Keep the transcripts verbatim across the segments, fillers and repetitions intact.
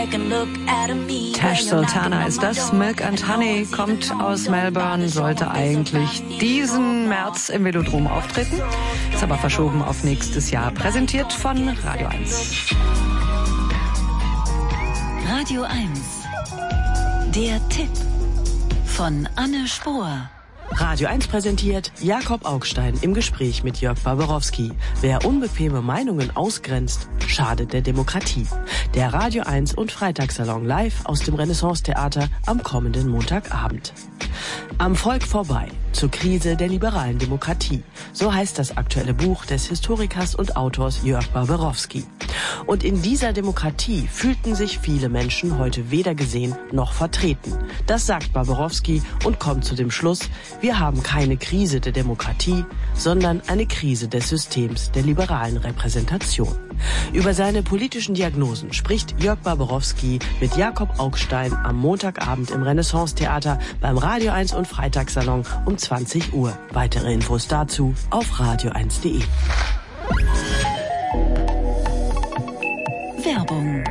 Tash Sultana ist das. Milk and Honey kommt aus Melbourne, sollte eigentlich diesen März im Velodrom auftreten, ist aber verschoben auf nächstes Jahr. Präsentiert von Radio eins. Radio eins. Der Tipp von Anne Spohr. Radio eins präsentiert Jakob Augstein im Gespräch mit Jörg Barbarowski. Wer unbequeme Meinungen ausgrenzt, schadet der Demokratie. Der Radio eins und Freitagssalon live aus dem Renaissance-Theater am kommenden Montagabend. Am Volk vorbei, zur Krise der liberalen Demokratie. So heißt das aktuelle Buch des Historikers und Autors Jörg Barbarowski. Und in dieser Demokratie fühlten sich viele Menschen heute weder gesehen noch vertreten. Das sagt Barbarowski und kommt zu dem Schluss, wir haben keine Krise der Demokratie, sondern eine Krise des Systems der liberalen Repräsentation. Über seine politischen Diagnosen spricht Jörg Barbarowski mit Jakob Augstein am Montagabend im Renaissance-Theater beim Radio eins und Freitagssalon um zwanzig Uhr. Weitere Infos dazu auf radio eins punkt de. Werbung.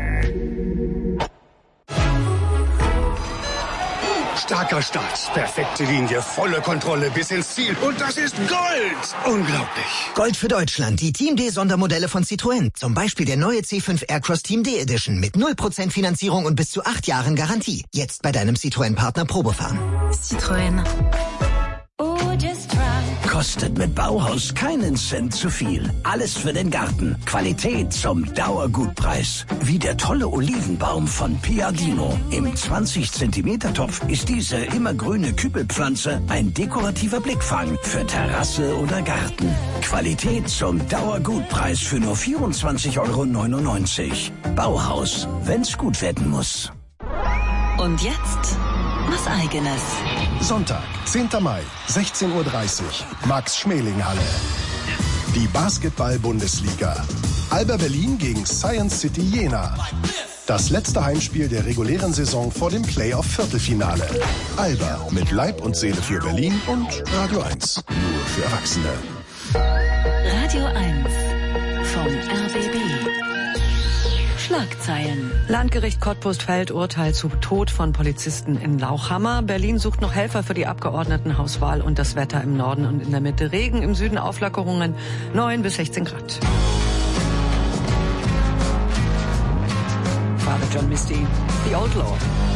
Starker Start, perfekte Linie, volle Kontrolle bis ins Ziel. Und das ist Gold! Unglaublich. Gold für Deutschland, die Team D Sondermodelle von Citroën. Zum Beispiel der neue C fünf Aircross Team D Edition mit null Prozent Finanzierung und bis zu acht Jahren Garantie. Jetzt bei deinem Citroën-Partner Probefahren. Citroën. Kostet mit Bauhaus keinen Cent zu viel. Alles für den Garten. Qualität zum Dauergutpreis. Wie der tolle Olivenbaum von Piadino. Im zwanzig Zentimeter Topf ist diese immergrüne Kübelpflanze ein dekorativer Blickfang für Terrasse oder Garten. Qualität zum Dauergutpreis für nur vierundzwanzig Euro neunundneunzig. Bauhaus, wenn's gut werden muss. Und jetzt was Eigenes. Sonntag, zehnter Mai, sechzehn Uhr dreißig, Max-Schmeling-Halle. Die Basketball-Bundesliga. Alba Berlin gegen Science City Jena. Das letzte Heimspiel der regulären Saison vor dem Playoff-Viertelfinale. Alba mit Leib und Seele für Berlin und Radio eins. Nur für Erwachsene. Radio eins vom R B B. Schlagzeilen. Landgericht Cottbus fällt Urteil zu Tod von Polizisten in Lauchhammer. Berlin sucht noch Helfer für die Abgeordnetenhauswahl und das Wetter im Norden und in der Mitte. Regen, im Süden Auflockerungen, neun bis sechzehn Grad. Father John Misty, The Old Law.